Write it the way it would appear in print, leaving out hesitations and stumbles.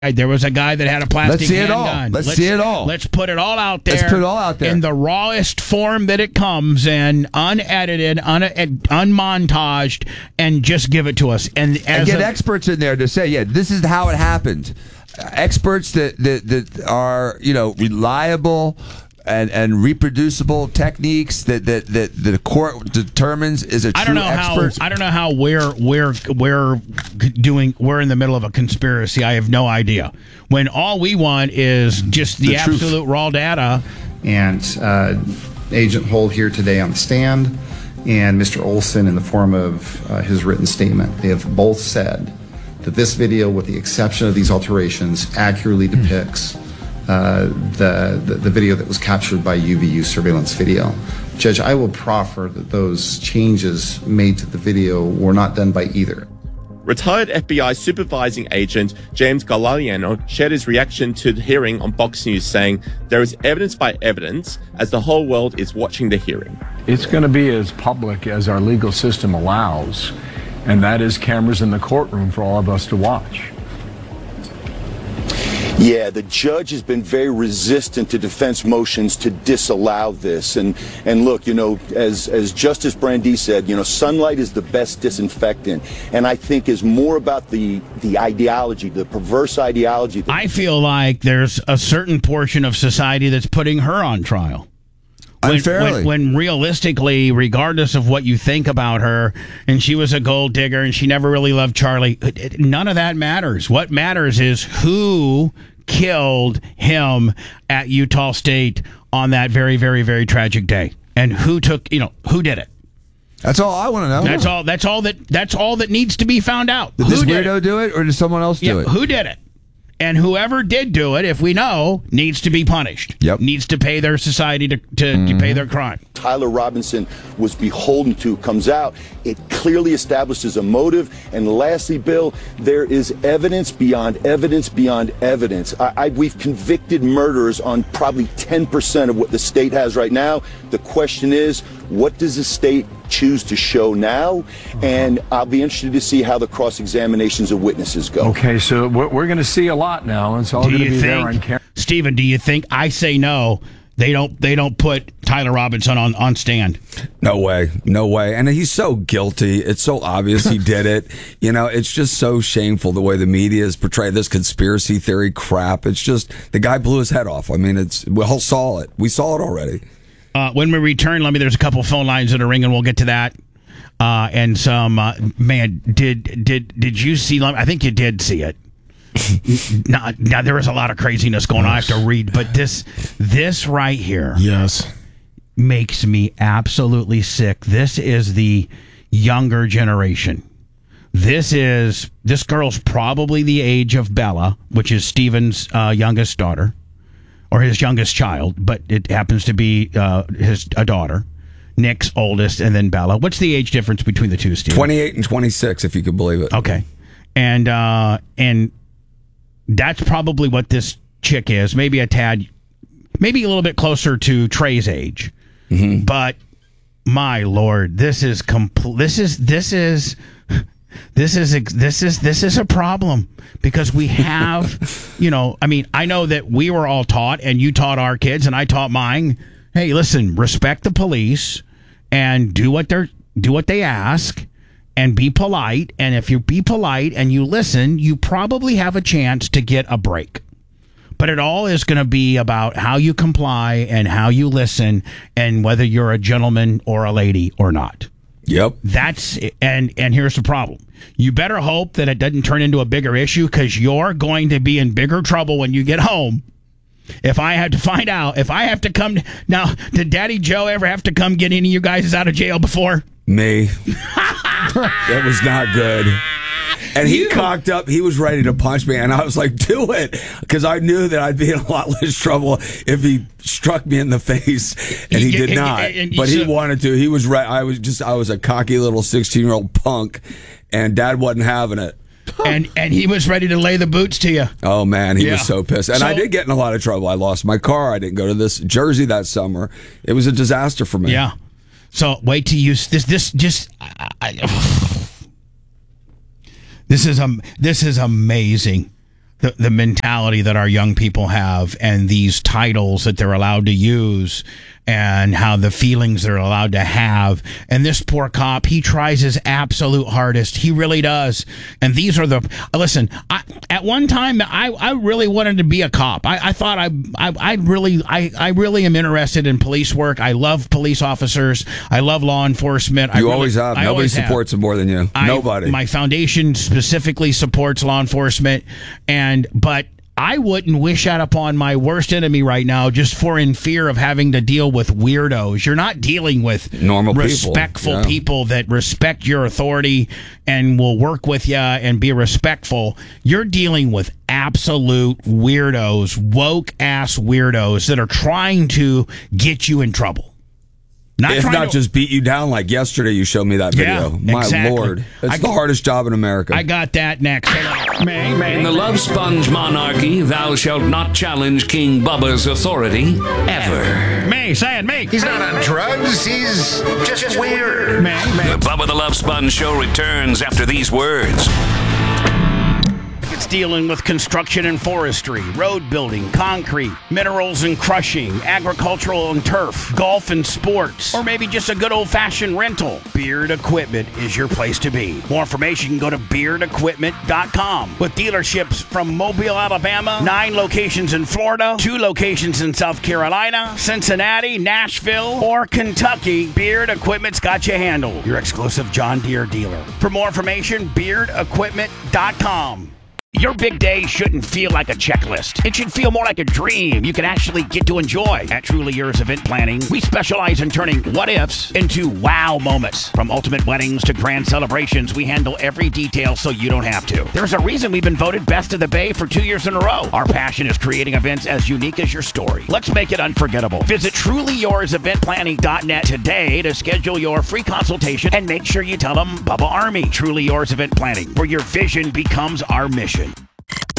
There was a guy that had a plastic handgun. Let's see it all. Let's put it all out there. Let's put it all out there. In the rawest form that it comes in, unedited, unmontaged, and just give it to us. And get experts in there to say, yeah, this is how it happened. Experts that are, reliable and reproducible techniques that the court determines is a true expert. I don't know how we're in the middle of a conspiracy. I have no idea. When all we want is just the absolute raw data. And Agent Holt here today on the stand, and Mr. Olson in the form of his written statement, they have both said that this video, with the exception of these alterations, accurately depicts the video that was captured by UVU surveillance video. Judge, I will proffer that those changes made to the video were not done by either. Retired FBI supervising agent James Galliano shared his reaction to the hearing on Fox News, saying, "There is evidence by evidence as the whole world is watching the hearing." It's going to be as public as our legal system allows, and that is cameras in the courtroom for all of us to watch. Yeah, the judge has been very resistant to defense motions to disallow this. And look, as Justice Brandeis said, sunlight is the best disinfectant. And I think is more about the ideology, the perverse ideology. I feel like there's a certain portion of society that's putting her on trial. Unfairly. When realistically, regardless of what you think about her, and she was a gold digger and she never really loved Charlie, none of that matters. What matters is who killed him at Utah State on that very, very, very tragic day, and who did it. That's all I want to know. That's all that needs to be found out. Did this weirdo do it, or did someone else do it? Who did it? And whoever did do it, if we know, needs to be punished. Yep. Needs to pay their society to pay their crime. Tyler Robinson was beholden to comes out. It clearly establishes a motive. And lastly, Bill, there is evidence beyond evidence beyond evidence. We've convicted murderers on probably 10% of what the state has right now. The question is, what does the state choose to show now? And I'll be interested to see how the cross-examinations of witnesses go. Okay, so we're going to see a lot now. It's all going to be there on camera. Stephen, do you think, I say no, they don't put Tyler Robinson on stand? No way. And he's so guilty. It's so obvious he did it. It's just so shameful the way the media has portrayed this conspiracy theory crap. It's just, the guy blew his head off. I mean, we all saw it. We saw it already. When we return, there's a couple phone lines that are ringing. We'll get to that. And some, did you see, I think you did see it. Now there was a lot of craziness going on. I have to read, but this right here, yes, makes me absolutely sick. This is the younger generation. This girl's probably the age of Bella, which is Stephen's youngest daughter, or his youngest child, but it happens to be a daughter. Nick's oldest, and then Bella. What's the age difference between the two, Stephen? 28 and 26, if you could believe it. Okay, and that's probably what this chick is. Maybe a little bit closer to Trey's age. Mm-hmm. But my Lord, this is a problem, because we have, I know that we were all taught, and you taught our kids, and I taught mine. Hey, listen, respect the police and do what they ask, and be polite. And if you be polite and you listen, you probably have a chance to get a break. But it all is going to be about how you comply and how you listen, and whether you're a gentleman or a lady or not. Yep. And here's the problem. You better hope that it doesn't turn into a bigger issue, because you're going to be in bigger trouble when you get home. If I have to come now, did Daddy Joe ever have to come get any of you guys out of jail before? Me. That was not good. And he cocked up. He was ready to punch me, and I was like, "Do it," because I knew that I'd be in a lot less trouble if he struck me in the face, and he did not. But he wanted to. He was right. I was a cocky little 16-year-old punk, and Dad wasn't having it. And he was ready to lay the boots to you. Oh, man, he was so pissed. And I did get in a lot of trouble. I lost my car. I didn't go to this Jersey that summer. It was a disaster for me. Yeah. So wait till you this is amazing. the mentality that our young people have and these titles that they're allowed to use and how the feelings they're allowed to have. And this poor cop, he tries his absolute hardest. He really does. And these are listen, at one time, I really wanted to be a cop. I thought I really am interested in police work. I love police officers. I love law enforcement. You always have. Nobody supports them more than you. Nobody. My foundation specifically supports law enforcement. But I wouldn't wish that upon my worst enemy right now, just in fear of having to deal with weirdos. You're not dealing with normal respectful people that respect your authority and will work with you and be respectful. You're dealing with absolute weirdos, woke ass weirdos that are trying to get you in trouble. Not just beat you down like yesterday you showed me that video. Yeah, My exactly. Lord. It's the hardest job in America. I got that next. In the Love Sponge monarchy, thou shalt not challenge King Bubba's authority ever. Say it. He's not on drugs. He's just weird. The Bubba the Love Sponge show returns after these words. It's dealing with construction and forestry, road building, concrete, minerals and crushing, agricultural and turf, golf and sports, or maybe just a good old-fashioned rental. Beard Equipment is your place to be. More information, go to beardequipment.com. With dealerships from Mobile, Alabama, 9 locations in Florida, 2 locations in South Carolina, Cincinnati, Nashville, or Kentucky, Beard Equipment's got you handled. Your exclusive John Deere dealer. For more information, beardequipment.com. Your big day shouldn't feel like a checklist. It should feel more like a dream you can actually get to enjoy. At Truly Yours Event Planning, we specialize in turning what-ifs into wow moments. From ultimate weddings to grand celebrations, we handle every detail so you don't have to. There's a reason we've been voted Best of the Bay for 2 years in a row. Our passion is creating events as unique as your story. Let's make it unforgettable. Visit TrulyYoursEventPlanning.net today to schedule your free consultation and make sure you tell them Bubba Army. Truly Yours Event Planning, where your vision becomes our mission.